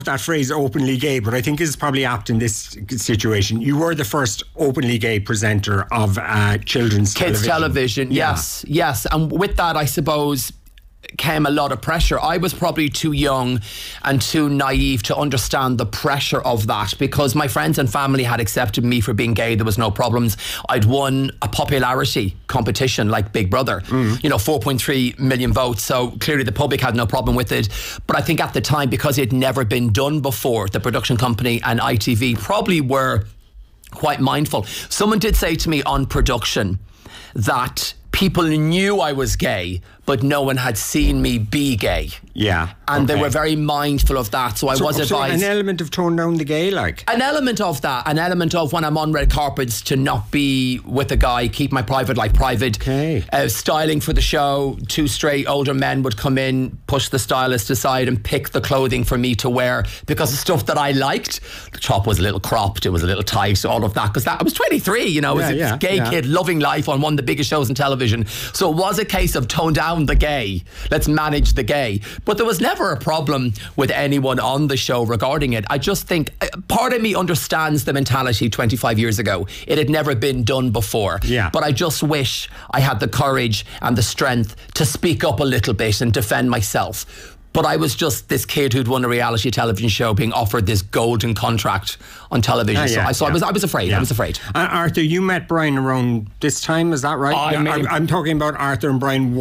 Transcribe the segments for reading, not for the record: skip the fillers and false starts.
that phrase openly gay, but I think is probably apt in this situation. You were the first openly gay presenter of children's kids television. Yes. And with that, I suppose, came a lot of pressure. I was probably too young and too naive to understand the pressure of that, because my friends and family had accepted me for being gay. There was no problems. I'd won a popularity competition like Big Brother, 4.3 million votes. So clearly the public had no problem with it. But I think at the time, because it had never been done before, the production company and ITV probably were quite mindful. Someone did say to me on production that people knew I was gay, but no one had seen me be gay. Yeah. And they were very mindful of that. So I was advised. An element of tone down the gay, like? An element of that. An element of when I'm on red carpets to not be with a guy, keep my private life private. Okay. Styling for the show, two straight older men would come in, push the stylist aside and pick the clothing for me to wear because of stuff that I liked. The top was a little cropped, it was a little tight, all of that. Because I was 23, I was a gay kid loving life on one of the biggest shows in television. So it was a case of tone down the gay. Let's manage the gay. But there was never a problem with anyone on the show regarding it. I just think part of me understands the mentality 25 years ago. It had never been done before. Yeah. But I just wish I had the courage and the strength to speak up a little bit and defend myself. But I was just this kid who'd won a reality television show being offered this golden contract on television. I was afraid. Yeah. I was afraid. Arthur, you met Brian around this time, is that right? I'm talking about Arthur and Brian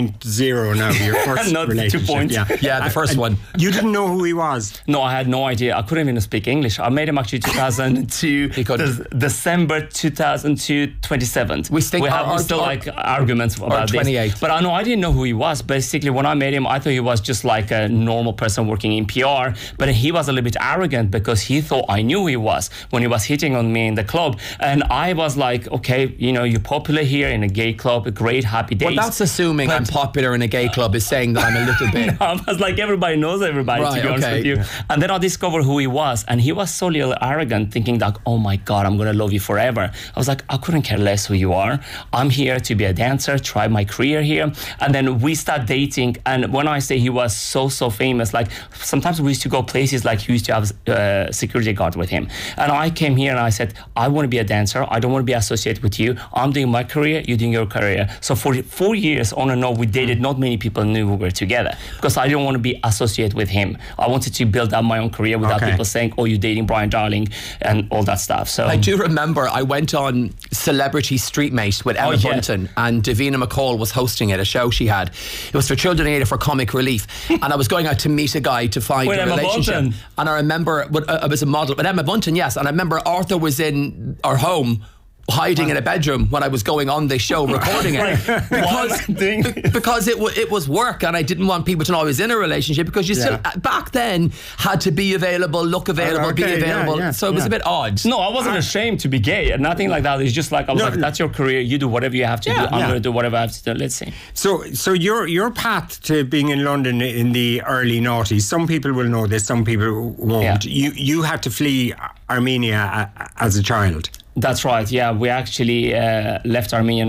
1.0 now, your first Not relationship. 2.0. Yeah, the first one. You didn't know who he was? No, I had no idea. I couldn't even speak English. I met him actually 2002, December 2002, 27th. We have still arguments about 28. this. But I didn't know who he was. Basically, when I met him, I thought he was just like a normal person working in PR, but he was a little bit arrogant because he thought I knew who he was when he was hitting on me in the club. And I was like, okay, you're popular here in a gay club, a great, happy days. Well, that's assuming I'm popular in a gay club is saying that I'm a little bit. I was like, everybody knows everybody, to be honest with you. And then I discovered who he was, and he was so little arrogant, thinking that, oh my God, I'm going to love you forever. I was like, I couldn't care less who you are. I'm here to be a dancer, try my career here. And then we start dating, and when I say he was so famous, like sometimes we used to go places like he used to have a security guard with him, and I came here and I said, I want to be a dancer, I don't want to be associated with you, I'm doing my career, you're doing your career. So for 4 years on and off we dated. Not many people knew we were together because I didn't want to be associated with him. I wanted to build up my own career without people saying, oh, you're dating Brian Darling and all that stuff. So I do remember I went on Celebrity Street Mate with Emma Bunton, and Davina McCall was hosting it, a show she had. It was for Children Aid for Comic Relief, and I was going out to meet a guy to find a relationship. Bunton. And I remember I was a model with Emma Bunton, yes, and I remember Arthur was in our home hiding in a bedroom when I was going on this show recording it because it was work, and I didn't want people to know I was in a relationship, because you still back then had to be available, look available, be available. So it was a bit odd. No, I wasn't ashamed to be gay, nothing like that. It's just like I was like, that's your career, you do whatever you have to do. I'm going to do whatever I have to do. Let's see. So your path to being in London in the early noughties, some people will know this, some people won't. You had to flee Armenia as a child. That's right. Yeah, we actually left Armenia in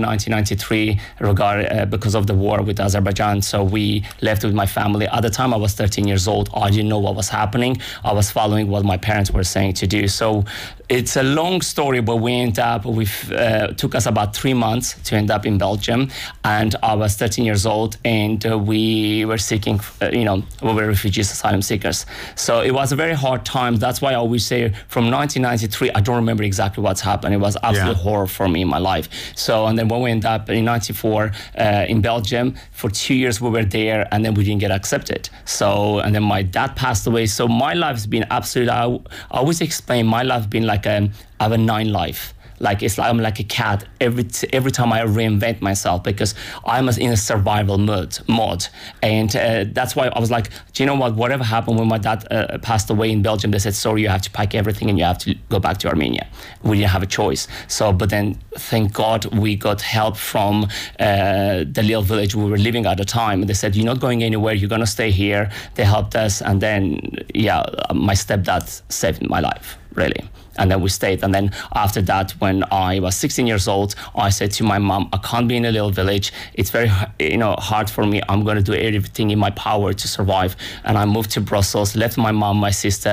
1993 because of the war with Azerbaijan. So we left with my family. At the time, I was 13 years old. I didn't know what was happening. I was following what my parents were saying to do. So it's a long story, but we ended up, took us about 3 months to end up in Belgium. And I was 13 years old, and we were seeking, we were refugees, asylum seekers. So it was a very hard time. That's why I always say from 1993, I don't remember exactly what's happened. It was absolute horror for me in my life. So, and then when we ended up in 94 in Belgium, for 2 years we were there, and then we didn't get accepted. So, and then my dad passed away. So my life's been absolute, I always explain my life being like I have a 9 life. Like it's like I'm like a cat every time I reinvent myself, because I'm in a survival mode, and that's why I was like, do you know what? Whatever happened when my dad passed away in Belgium, they said, sorry, you have to pack everything and you have to go back to Armenia. We didn't have a choice. So, but then thank God we got help from the little village we were living at the time. They said, you're not going anywhere. You're gonna stay here. They helped us, and then my stepdad saved my life. really. And then we stayed. And then after that, when I was 16 years old, I said to my mom, I can't be in a little village. It's very, hard for me. I'm going to do everything in my power to survive. And I moved to Brussels, left my mom, my sister,